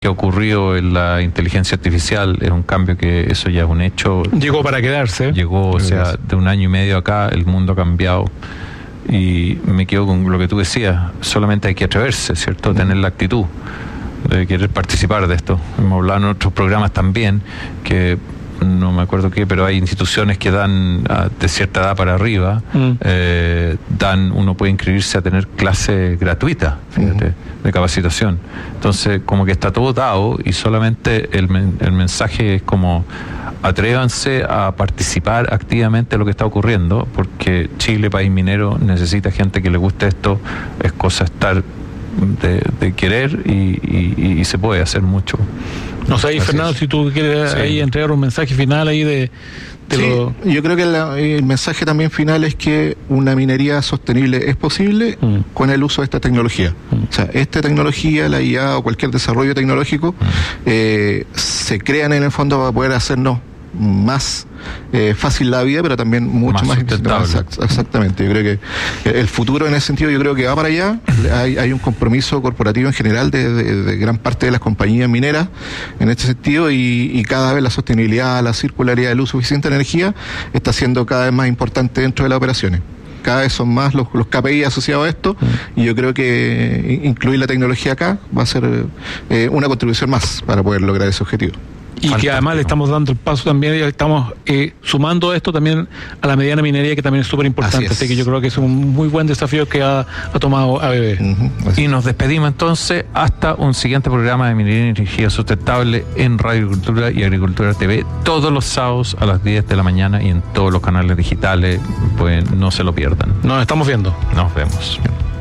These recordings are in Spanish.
que ha ocurrido en la inteligencia artificial es un cambio que eso ya es un hecho. Llegó para quedarse. Llegó, o sea, de un año y medio acá el mundo ha cambiado. Y me quedo con lo que tú decías, solamente hay que atreverse, ¿cierto? Tener la actitud de querer participar de esto. Hemos hablado en otros programas también, que no me acuerdo qué, pero hay instituciones que dan de cierta edad para arriba, uno puede inscribirse a tener clases gratuitas, fíjate, de capacitación. Entonces, como que está todo dado y solamente el mensaje es como: atrévanse a participar activamente en lo que está ocurriendo, porque Chile, país minero, necesita gente que le guste esto. Es cosa estar de querer y se puede hacer mucho. No sé, Fernando, si tú quieres ahí entregar un mensaje final ahí yo creo que el mensaje también final es que una minería sostenible es posible con el uso de esta tecnología. O sea, esta tecnología, la IA o cualquier desarrollo tecnológico, se crean en el fondo para poder hacernos más fácil la vida, pero también mucho más sustentable. Exactamente. Yo creo que el futuro en ese sentido, yo creo que va para allá. Hay un compromiso corporativo en general de gran parte de las compañías mineras en este sentido, y cada vez la sostenibilidad, la circularidad, el uso eficiente de energía está siendo cada vez más importante dentro de las operaciones. Cada vez son más los KPI asociados a esto, y yo creo que incluir la tecnología acá va a ser una contribución más para poder lograr ese objetivo. Y fantástico. Que además le estamos dando el paso también, y estamos sumando esto también a la mediana minería, que también es súper importante. Así que yo creo que es un muy buen desafío que ha tomado ABB. Y nos despedimos entonces hasta un siguiente programa de Minería y Energía Sustentable en Radio Agricultura y Agricultura TV, todos los sábados a las 10 de la mañana y en todos los canales digitales. Pues no se lo pierdan. Nos estamos viendo. Nos vemos.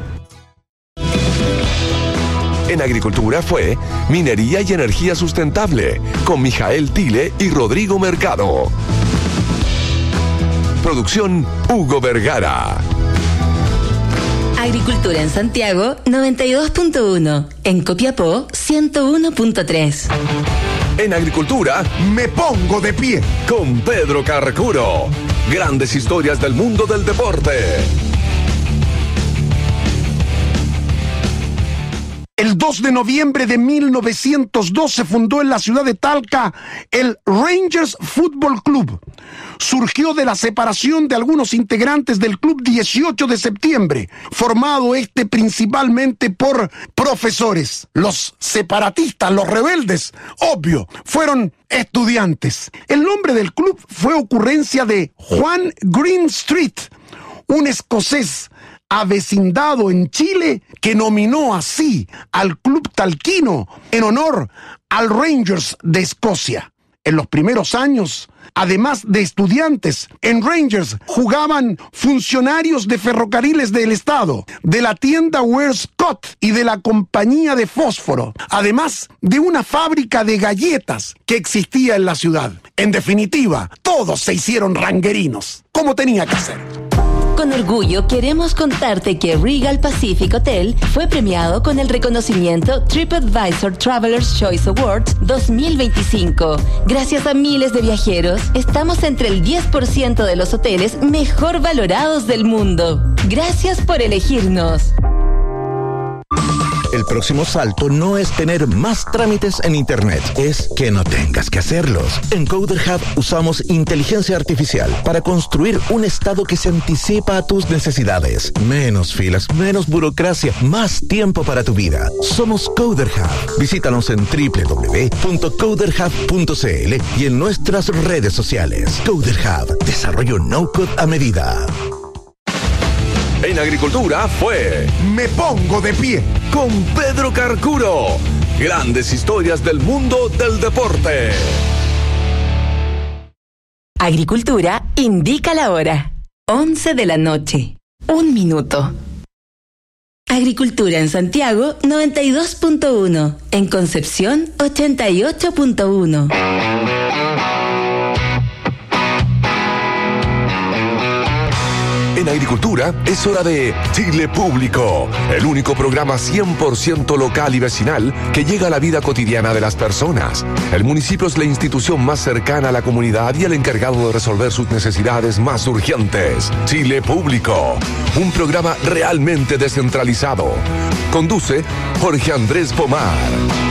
En Agricultura fue Minería y Energía Sustentable con Mijael Tile y Rodrigo Mercado. Producción Hugo Vergara. Agricultura en Santiago 92.1, en Copiapó 101.3. En Agricultura me pongo de pie con Pedro Carcuro. Grandes historias del mundo del deporte. El 2 de noviembre de 1902 se fundó en la ciudad de Talca el Rangers Football Club. Surgió de la separación de algunos integrantes del club 18 de septiembre, formado principalmente por profesores. Los separatistas, los rebeldes, obvio, fueron estudiantes. El nombre del club fue ocurrencia de Juan Greenstreet, un escocés avecindado en Chile, que nominó así al club talquino en honor al Rangers de Escocia. En los primeros años, además de estudiantes, en Rangers jugaban funcionarios de ferrocarriles del Estado, de la tienda Werscott y de la compañía de fósforo, además de una fábrica de galletas que existía en la ciudad. En definitiva, todos se hicieron ranguerinos, como tenía que ser. Con orgullo queremos contarte que Regal Pacific Hotel fue premiado con el reconocimiento TripAdvisor Traveler's Choice Awards 2025. Gracias a miles de viajeros, estamos entre el 10% de los hoteles mejor valorados del mundo. Gracias por elegirnos. El próximo salto no es tener más trámites en Internet, es que no tengas que hacerlos. En Coder Hub usamos inteligencia artificial para construir un estado que se anticipa a tus necesidades. Menos filas, menos burocracia, más tiempo para tu vida. Somos Coder Hub. Visítanos en www.coderhub.cl y en nuestras redes sociales. Coder Hub, desarrollo no-code a medida. En Agricultura fue Me Pongo de Pie con Pedro Carcuro. Grandes historias del mundo del deporte. Agricultura indica la hora. 11 de la noche. 1 minuto. Agricultura en Santiago 92.1. En Concepción 88.1. En Agricultura es hora de Chile Público, el único programa 100% local y vecinal que llega a la vida cotidiana de las personas. El municipio es la institución más cercana a la comunidad y el encargado de resolver sus necesidades más urgentes. Chile Público, un programa realmente descentralizado. Conduce Jorge Andrés Pomar.